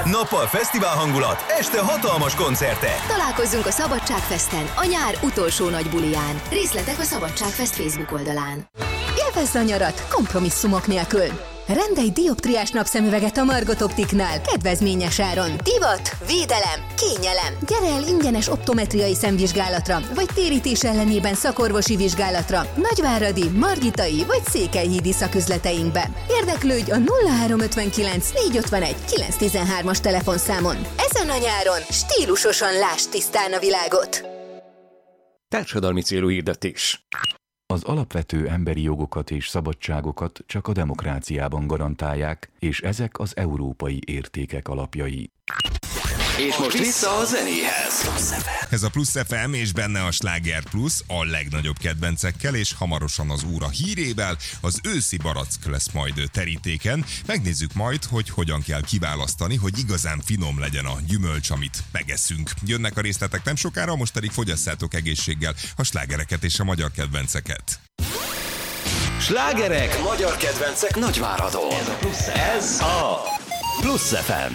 Nappal fesztivál hangulat, este hatalmas koncertek. Találkozzunk a Szabadságfesten, a nyár utolsó nagy buliján. Részletek a Szabadságfest Facebook oldalán. Élvezd a nyarat kompromisszumok nélkül. Rendelj dioptriás napszemüveget a Margot Optiknál kedvezményes áron. Divat, védelem, kényelem. Gyere el ingyenes optometriai szemvizsgálatra, vagy térítés ellenében szakorvosi vizsgálatra Nagyváradi, Margitai vagy Székelyhídi szaküzleteinkbe. Érdeklődj a 0359 451 913-as telefonszámon. Ezen a nyáron stílusosan lásd tisztán a világot. Társadalmi célú hirdetés. Az alapvető emberi jogokat és szabadságokat csak a demokráciában garantálják, és ezek az európai értékek alapjai. És most vissza a zenéhez. Ez a Plusz FM és benne a Sláger Plusz a legnagyobb kedvencekkel, és hamarosan az óra hírével az őszi barack lesz majd terítéken. Megnézzük majd, hogy hogyan kell kiválasztani, hogy igazán finom legyen a gyümölcs, amit megeszünk. Jönnek a részletek nem sokára, most pedig fogyasszátok egészséggel a slágereket és a magyar kedvenceket. Slágerek, magyar kedvencek Nagyváradon. Ez a Plusz FM.